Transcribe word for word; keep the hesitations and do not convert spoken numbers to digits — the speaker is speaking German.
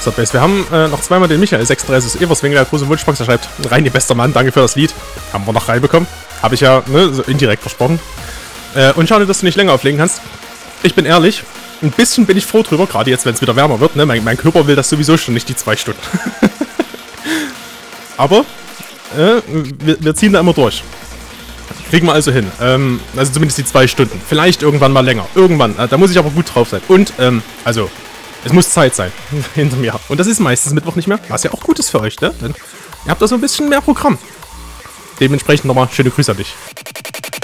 So, Base, wir haben äh, noch zweimal den Michael sechs drei S Everswing, der große Wunschbox, der schreibt, rein, ihr bester Mann, danke für das Lied. Haben wir noch reinbekommen. Habe ich ja, ne, so indirekt versprochen. Äh, und schade, dass du nicht länger auflegen kannst. Ich bin ehrlich, ein bisschen bin ich froh drüber, gerade jetzt, wenn es wieder wärmer wird, ne? Mein, mein Körper will das sowieso schon nicht, die zwei Stunden. Aber, äh, wir, wir ziehen da immer durch. Kriegen wir also hin. Ähm, also zumindest die zwei Stunden. Vielleicht irgendwann mal länger. Irgendwann. Äh, da muss ich aber gut drauf sein. Und, ähm, also, es muss Zeit sein. Hinter mir. Und das ist meistens Mittwoch nicht mehr. Was ja auch gut ist für euch, ne? Denn ihr habt da so ein bisschen mehr Programm. Dementsprechend nochmal schöne Grüße an dich.